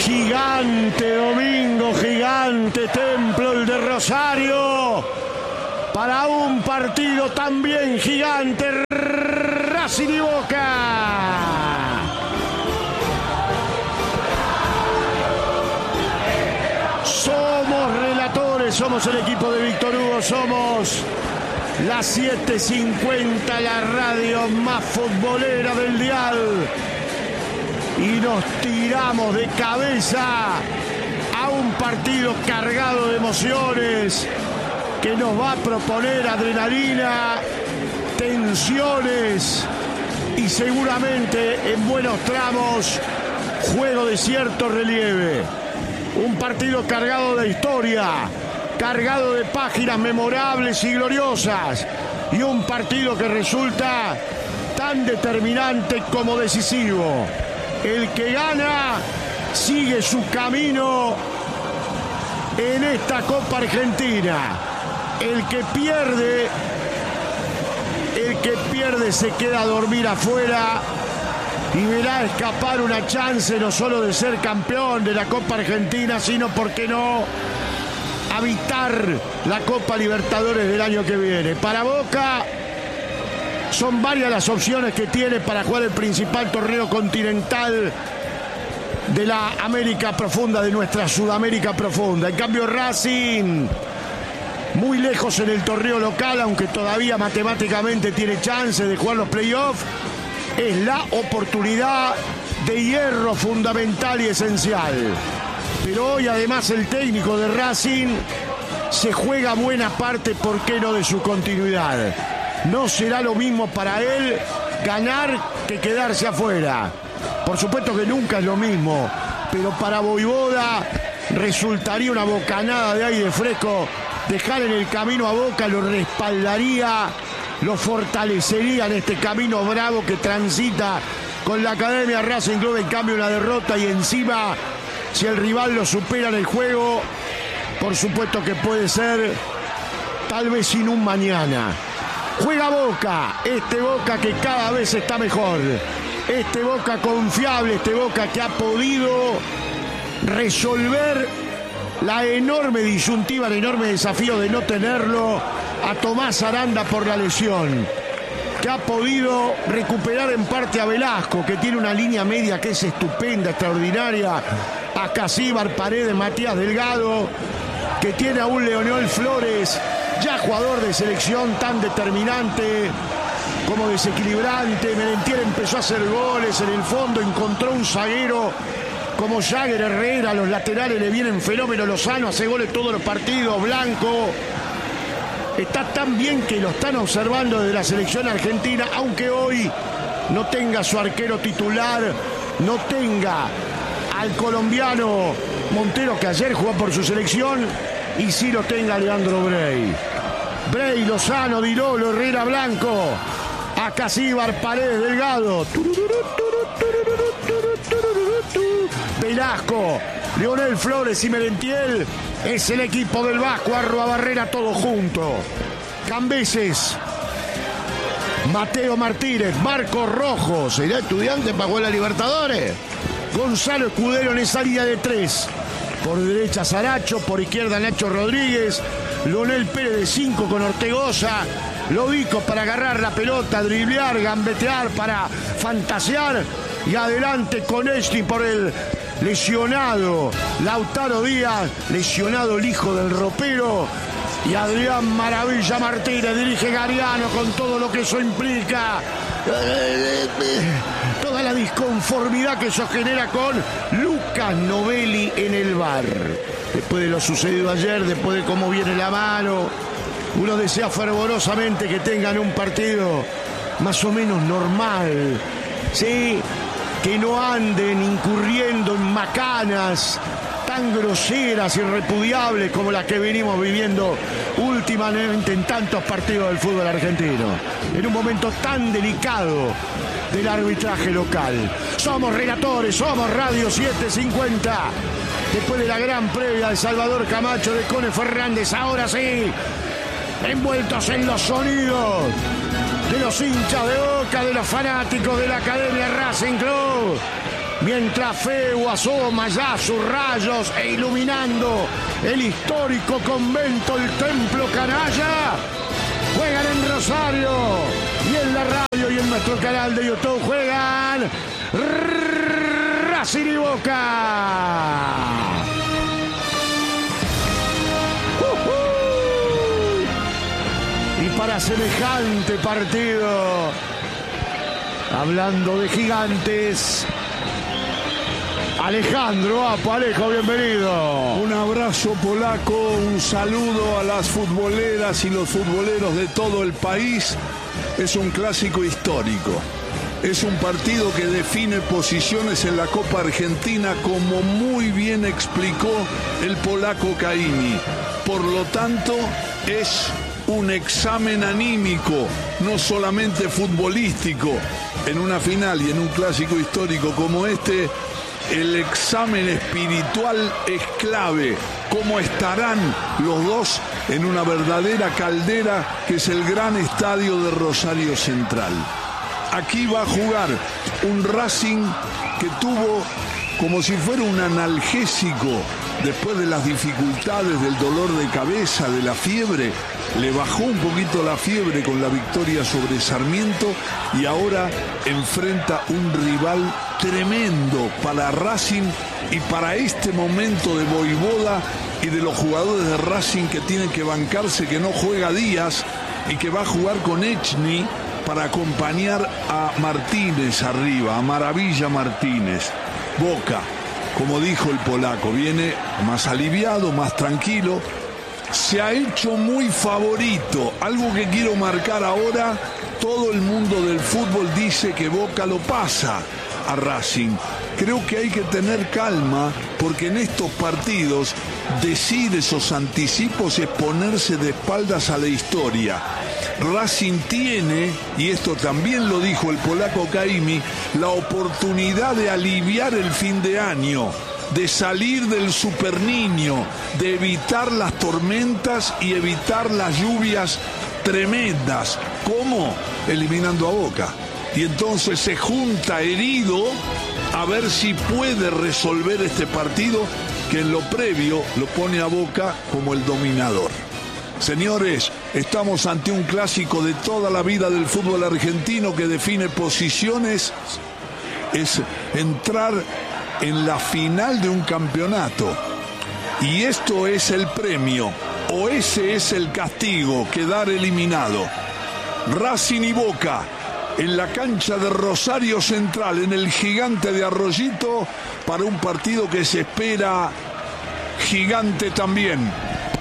Gigante domingo, gigante templo el de Rosario. Para un partido también gigante, Racing y Boca. Somos relatores, somos el equipo de Víctor Hugo, somos las 7:50, la radio más futbolera del dial. Y nos tiramos de cabeza a un partido cargado de emociones que nos va a proponer adrenalina, tensiones y seguramente en buenos tramos juego de cierto relieve. Un partido cargado de historia, cargado de páginas memorables y gloriosas, y un partido que resulta tan determinante como decisivo. El que gana sigue su camino en esta Copa Argentina. El que pierde se queda a dormir afuera y verá escapar una chance no solo de ser campeón de la Copa Argentina, sino, ¿por qué no?, habitar la Copa Libertadores del año que viene. Para Boca son varias las opciones que tiene para jugar el principal torneo continental de la América profunda, de nuestra Sudamérica profunda. En cambio, Racing, muy lejos en el torneo local, aunque todavía matemáticamente tiene chance de jugar los playoffs, es la oportunidad de hierro fundamental y esencial. Pero hoy además el técnico de Racing se juega buena parte, ¿por qué no?, de su continuidad. No será lo mismo para él ganar que quedarse afuera. Por supuesto que nunca es lo mismo, pero para Voivoda resultaría una bocanada de aire fresco dejar en el camino a Boca, lo respaldaría, lo fortalecería en este camino bravo que transita con la Academia Racing Club. En cambio, una derrota y encima, si el rival lo supera en el juego, por supuesto que puede ser tal vez sin un mañana. Juega Boca, este Boca que cada vez está mejor, este Boca confiable, este Boca que ha podido resolver la enorme disyuntiva, el enorme desafío de no tenerlo a Tomás Aranda por la lesión, que ha podido recuperar en parte a Velasco, que tiene una línea media que es estupenda, extraordinaria, a Casíbar, Paredes, Matías Delgado, que tiene a un Leonel Flores, ya jugador de selección tan determinante como desequilibrante. Merentiel empezó a hacer goles, en el fondo encontró un zaguero como Jagger Herrera, los laterales le vienen fenómeno, Lozano hace goles todos los partidos, Blanco está tan bien que lo están observando desde la selección argentina, aunque hoy no tenga su arquero titular, no tenga al colombiano Montero, que ayer jugó por su selección, y sí lo tenga Leandro Brey, Lozano, Di Lolo, Herrera, Blanco, a Casíbar, Paredes, Delgado, Velasco, Leonel Flores y Merentiel. Es el equipo del Vasco Arruabarrena, todo junto. Cambeses, Mateo Martínez, Marcos Rojo, ¿será Estudiante para jugar la Libertadores? Gonzalo Escudero en esa línea de tres. Por derecha Saracho, por izquierda Nacho Rodríguez, Leonel Pérez de 5 con Ortegoza, Lovico para agarrar la pelota, driblear, gambetear, para fantasear, y adelante Konechny por el lesionado Lautaro Díaz, lesionado el hijo del ropero, y Adrián Maravilla Martínez. Dirige Gariano con todo lo que eso implica, toda la disconformidad que eso genera con Lucas Novelli en el VAR. Después de lo sucedido ayer, después de cómo viene la mano, uno desea fervorosamente que tengan un partido más o menos normal, ¿sí?, que no anden incurriendo en macanas tan groseras y repudiables como las que venimos viviendo últimamente en tantos partidos del fútbol argentino, en un momento tan delicado del arbitraje local. Somos relatores, somos Radio 750. Después de la gran previa de Salvador Camacho, de Cone Fernández, ahora sí, envueltos en los sonidos de los hinchas de Boca, de los fanáticos de la Academia Racing Club, mientras Feu asoma ya sus rayos e iluminando el histórico convento, el Templo Canalla. Juegan en Rosario y en la radio y en nuestro canal de YouTube juegan Racing y Boca. Y para semejante partido, hablando de gigantes, Alejandro Apo. Alejo, bienvenido. Un abrazo polaco, un saludo a las futboleras y los futboleros de todo el país. Es un clásico histórico. Es un partido que define posiciones en la Copa Argentina, como muy bien explicó el polaco Caimi. Por lo tanto, es un examen anímico, no solamente futbolístico. En una final y en un clásico histórico como este, el examen espiritual es clave. ¿Cómo estarán los dos en una verdadera caldera que es el gran estadio de Rosario Central? Aquí va a jugar un Racing que tuvo como si fuera un analgésico después de las dificultades, del dolor de cabeza, de la fiebre. Le bajó un poquito la fiebre con la victoria sobre Sarmiento y ahora enfrenta un rival tremendo para Racing y para este momento de Voivoda y de los jugadores de Racing, que tienen que bancarse que no juega Díaz y que va a jugar con Echny para acompañar a Martínez arriba, a Maravilla Martínez. Boca, como dijo el polaco, viene más aliviado, más tranquilo. Se ha hecho muy favorito. Algo que quiero marcar ahora: todo el mundo del fútbol dice que Boca lo pasa a Racing. Creo que hay que tener calma, porque en estos partidos decir esos anticipos es ponerse de espaldas a la historia. Racing tiene, y esto también lo dijo el polaco Caimi, la oportunidad de aliviar el fin de año, de salir del superniño, de evitar las tormentas y evitar las lluvias tremendas. ¿Cómo? Eliminando a Boca. Y entonces se junta herido a ver si puede resolver este partido, que en lo previo lo pone a Boca como el dominador. Señores, estamos ante un clásico de toda la vida del fútbol argentino que define posiciones. Es entrar en la final de un campeonato. Y esto es el premio, o ese es el castigo: quedar eliminado. Racing y Boca en la cancha de Rosario Central, en el Gigante de Arroyito, para un partido que se espera gigante también.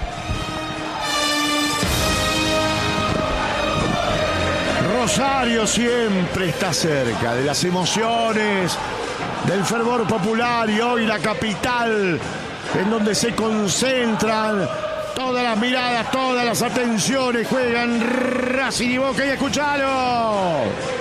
Rosario siempre está cerca de las emociones, del fervor popular, y hoy la capital, en donde se concentran todas las miradas, todas las atenciones. Juegan Racing y Boca, y escuchalo.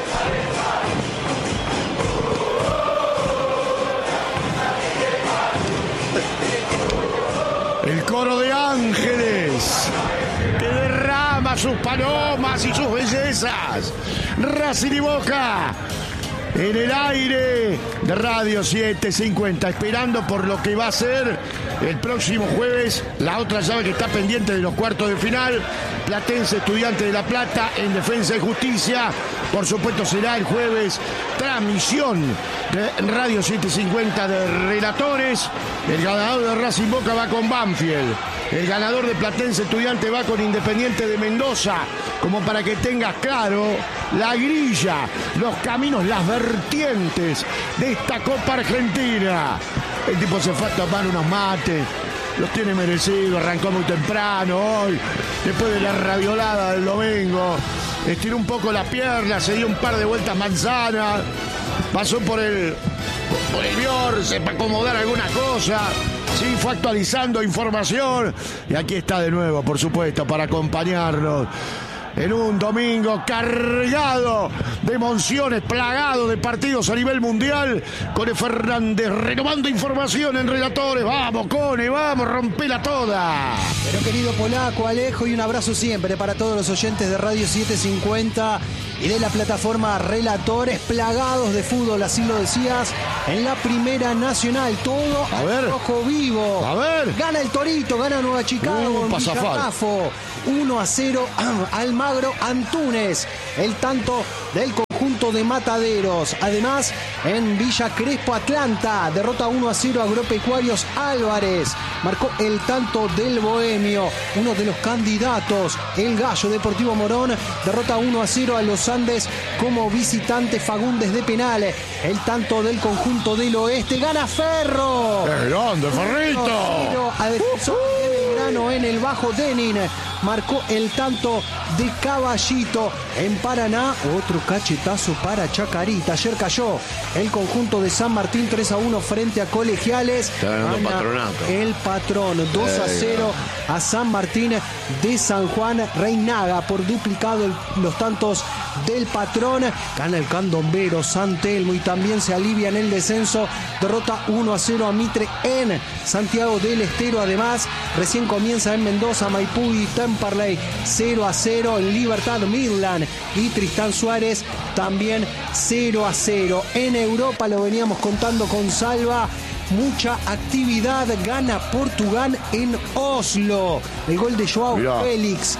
El coro de ángeles que derrama sus palomas y sus bellezas. Racing y Boca en el aire de Radio 750, esperando por lo que va a ser el próximo jueves la otra llave que está pendiente de los cuartos de final. Platense Estudiante de La Plata en Defensa y Justicia. Por supuesto será el jueves transmisión de Radio 750 de relatores. El ganador de Racing Boca va con Banfield. El ganador de Platense Estudiante va con Independiente de Mendoza. Como para que tengas claro la grilla, los caminos, las vertientes de esta Copa Argentina. El tipo se fue a tomar unos mates, los tiene merecido, arrancó muy temprano hoy, después de la raviolada del domingo. Estiró un poco la pierna, se dio un par de vueltas manzanas, pasó por el Biorce para acomodar alguna cosa. Sí, fue actualizando información y aquí está de nuevo, por supuesto, para acompañarnos en un domingo cargado de emociones, plagado de partidos a nivel mundial. Cone Fernández renovando información en relatores. Vamos, Cone, vamos, rompela toda. Pero querido polaco, Alejo, y un abrazo siempre para todos los oyentes de Radio 750 y de la plataforma Relatores, plagados de fútbol, así lo decías, en la Primera Nacional. Todo a ver, rojo vivo. A ver. Gana el Torito, gana Nueva Chicago, Villafafo, 1-0 Almagro Antunes. El tanto del conjunto de Mataderos. Además, en Villa Crespo Atlanta, derrota 1-0 Agropecuarios Álvarez. Marcó el tanto del Bohemio, uno de los candidatos, el Gallo Deportivo Morón, derrota 1-0 a los Andes como visitante Fagundes de penal. El tanto del conjunto del Oeste, gana Ferro. ¡Qué grande, Ferrito! 1-0 a Defensor de Belgrano en el Bajo Denin. Marcó el tanto de Caballito. En Paraná, otro cachetazo para Chacarita. Ayer cayó el conjunto de San Martín 3-1 frente a Colegiales. El Patrón 2-0 a San Martín de San Juan. Reinaga por duplicado los tantos del Patrón. Gana el Candombero San Telmo y también se alivia en el descenso. Derrota 1-0 a Mitre en Santiago del Estero. Además, recién comienza en Mendoza, Maipú y Temperley 0-0. En Libertad, Midland y Tristán Suárez también 0-0. En Europa, lo veníamos contando con Salva, mucha actividad. Gana Portugal en Oslo. El gol de Joao Félix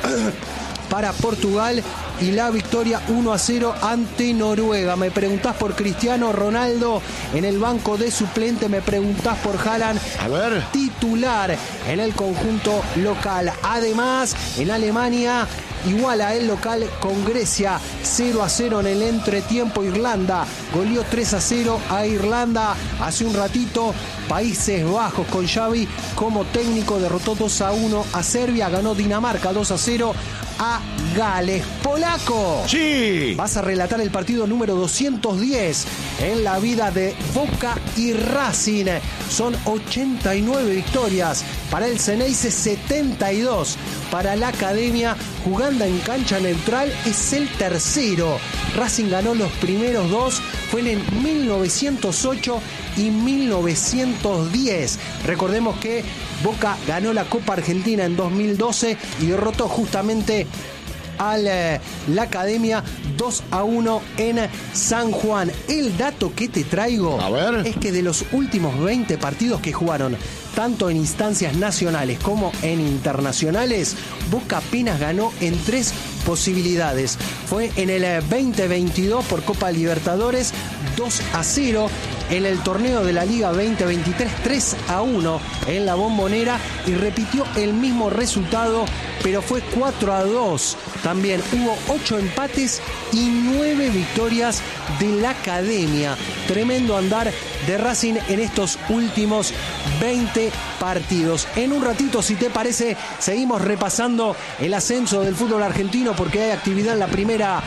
para Portugal y la victoria 1-0 ante Noruega. Me preguntás por Cristiano Ronaldo en el banco de suplente, me preguntás por Haaland, a ver, titular en el conjunto local. Además, en Alemania iguala el local con Grecia 0-0 en el entretiempo. Irlanda goleó 3-0 a Irlanda. Hace un ratito Países Bajos con Xavi como técnico derrotó 2-1 a Serbia. Ganó Dinamarca 2-0 a Gales. Polaco, sí, vas a relatar el partido número 210 en la vida de Boca y Racing. Son 89 victorias para el Ceneice, 72 para la Academia. Jugando en cancha neutral es el tercero. Racing ganó los primeros dos, fue en 1908 y 1910. Recordemos que Boca ganó la Copa Argentina en 2012 y derrotó justamente a la Academia 2-1 en San Juan. El dato que te traigo es que de los últimos 20 partidos que jugaron, tanto en instancias nacionales como en internacionales, Boca apenas ganó en 3 posibilidades. Fue en el 2022 por Copa Libertadores 2-0, en el torneo de la Liga 2023 3-1 en la Bombonera y repitió el mismo resultado, pero fue 4-2. También hubo 8 empates y 9 victorias de la Academia. Tremendo andar de Racing en estos últimos 20 partidos. En un ratito, si te parece, seguimos repasando el ascenso del fútbol argentino porque hay actividad en la primera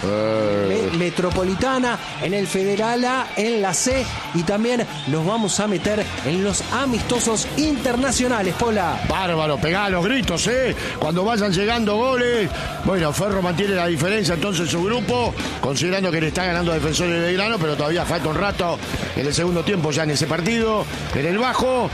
metropolitana, en el Federal A, en la C y también nos vamos a meter en los amistosos internacionales, Pola. Bárbaro, pegá los gritos, cuando vayan llegando goles. Bueno, Ferro mantiene la diferencia entonces su grupo, considerando que le está ganando a Defensor de Belgrano, pero todavía falta un rato en el segundo tiempo ya en ese partido. En el Bajo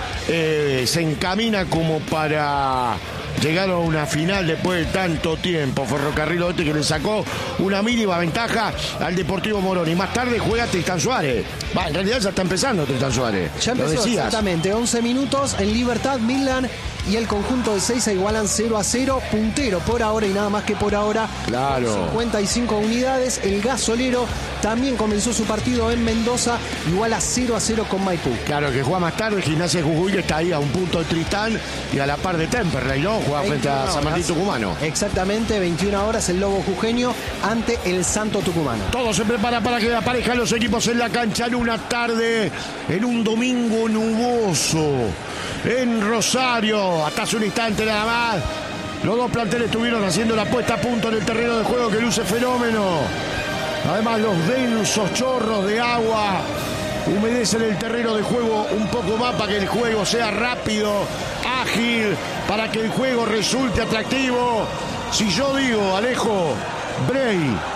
se encamina como para llegar a una final después de tanto tiempo. Ferrocarril Oeste que le sacó una mínima ventaja al Deportivo Morón. Y más tarde juega Tristán Suárez. En realidad ya está empezando Tristán Suárez. Ya empezó, exactamente. 11 minutos en Libertad, Midland y el conjunto de Seiza igualan 0-0. Puntero por ahora y nada más que por ahora. Claro. 55 unidades. El Gasolero también comenzó su partido en Mendoza. Iguala 0-0 con Maipú. Claro, que juega más tarde. Gimnasia de Jujuy, que está ahí a un punto de Tristán y a la par de Temperley, ¿no? Juega frente a San Martín Tucumano. Exactamente, 21 horas el Lobo Jujeño ante el Santo Tucumano. Todo se prepara para que aparezcan los equipos en la cancha en una tarde, en un domingo nuboso, en Rosario. Hasta hace un instante nada más. Los dos planteles estuvieron haciendo la puesta a punto en el terreno de juego que luce fenómeno. Además, los densos chorros de agua humedecen el terreno de juego un poco más para que el juego sea rápido, ágil, para que el juego resulte atractivo. Si yo digo, Alejo, Bray,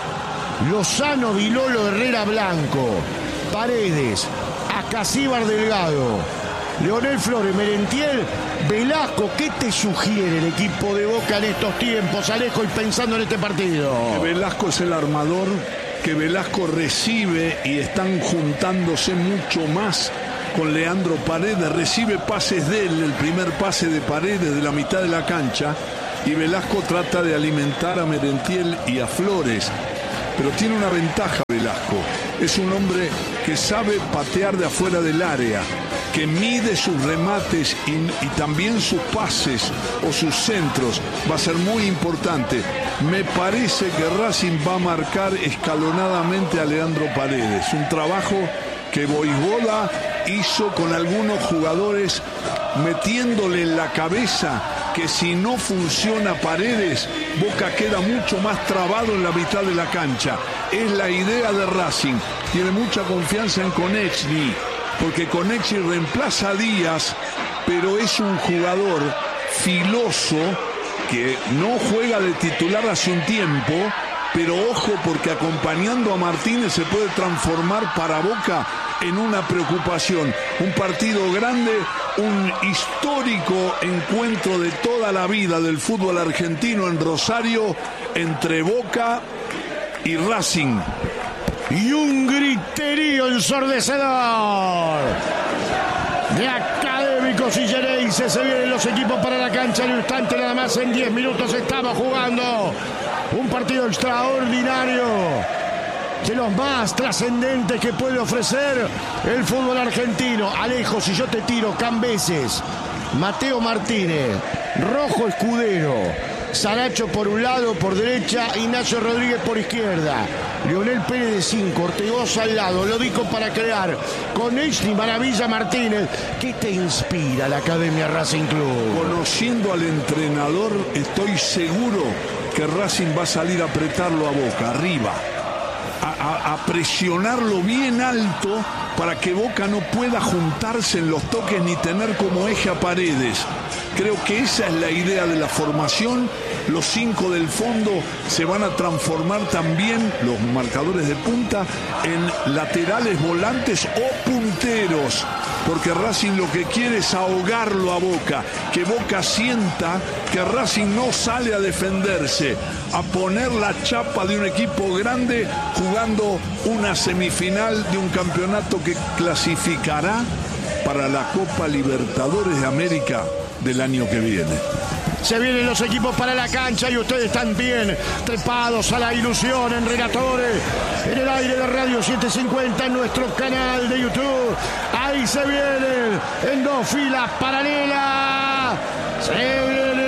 Lozano, Vilolo, Herrera, Blanco, Paredes, Acasíbar, Delgado, Leonel Flores, Merentiel, Velasco. ¿Qué te sugiere el equipo de Boca en estos tiempos, Alejo, y pensando en este partido? Que Velasco es el armador, que Velasco recibe y están juntándose mucho más con Leandro Paredes. Recibe pases de él, el primer pase de Paredes de la mitad de la cancha, y Velasco trata de alimentar a Merentiel y a Flores. Pero tiene una ventaja Velasco. Es un hombre que sabe patear de afuera del área, que mide sus remates y también sus pases o sus centros. Va a ser muy importante. Me parece que Racing va a marcar escalonadamente a Leandro Paredes. Un trabajo que Boivoda hizo con algunos jugadores, metiéndole en la cabeza que si no funciona Paredes, Boca queda mucho más trabado en la mitad de la cancha. Es la idea de Racing. Tiene mucha confianza en Konechny, porque Konechny reemplaza a Díaz, pero es un jugador filoso que no juega de titular hace un tiempo, pero ojo, porque acompañando a Martínez se puede transformar para Boca en una preocupación. Un partido grande, un histórico encuentro de toda la vida del fútbol argentino en Rosario entre Boca y Racing. Y un griterío ensordecedor de Académicos y Geneise. Se vienen los equipos para la cancha en un instante, nada más. En 10 minutos estamos jugando un partido extraordinario, de los más trascendentes que puede ofrecer el fútbol argentino. Alejo, si yo te tiro Cambeses, Mateo Martínez, Rojo Escudero, Saracho por un lado, por derecha, Ignacio Rodríguez por izquierda, Leonel Pérez de 5, Ortegoza al lado, lo dijo para crear, Konechny, Maravilla, Martínez. ¿Qué te inspira la Academia Racing Club? Conociendo al entrenador, estoy seguro que Racing va a salir a apretarlo a Boca, arriba, a presionarlo bien alto para que Boca no pueda juntarse en los toques ni tener como eje a Paredes. Creo que esa es la idea de la formación. Los 5 del fondo se van a transformar también, los marcadores de punta, en laterales volantes o punteros, porque Racing lo que quiere es ahogarlo a Boca, que Boca sienta que Racing no sale a defenderse, a poner la chapa de un equipo grande jugando una semifinal de un campeonato que clasificará para la Copa Libertadores de América del año que viene. Se vienen los equipos para la cancha y ustedes están bien trepados a la ilusión en Relatores, en el aire de Radio 750, en nuestro canal de YouTube. Ahí se vienen en 2 filas paralelas. Se vienen